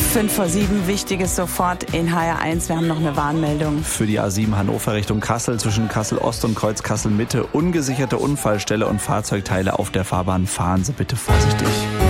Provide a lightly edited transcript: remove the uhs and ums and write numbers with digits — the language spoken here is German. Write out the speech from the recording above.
5:07, Wichtiges sofort in HR1. Wir haben noch eine Warnmeldung. Für die A7 Hannover Richtung Kassel zwischen Kassel Ost und Kreuz Kassel Mitte ungesicherte Unfallstelle und Fahrzeugteile auf der Fahrbahn. Fahren Sie bitte vorsichtig.